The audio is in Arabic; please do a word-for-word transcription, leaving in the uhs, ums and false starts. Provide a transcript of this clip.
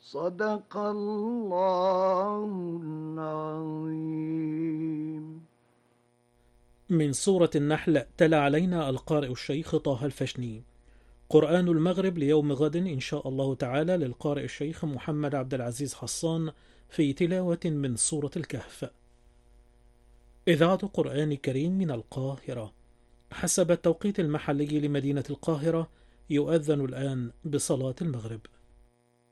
صدق الله العظيم. من سورة النحل تلا علينا القارئ الشيخ طه الفشني. قرآن المغرب ليوم غد إن شاء الله تعالى للقارئ الشيخ محمد عبد العزيز حصان في تلاوة من سورة الكهف. إذاعة قرآن كريم من القاهرة. حسب التوقيت المحلي لمدينة القاهرة يؤذن الآن بصلاة المغرب.